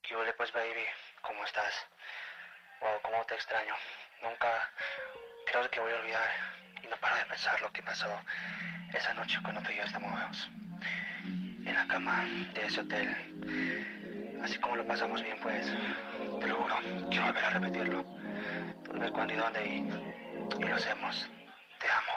¿Qué huele pues, baby? ¿Cómo estás? Wow, cómo te extraño. Nunca creo que voy a olvidar y no paro de pensar lo que pasó esa noche cuando tú y yo estamos en la cama de ese hotel. Así como lo pasamos bien, pues, te lo juro, quiero volver a repetirlo. Tú dime cuándo y dónde y lo hacemos. Te amo.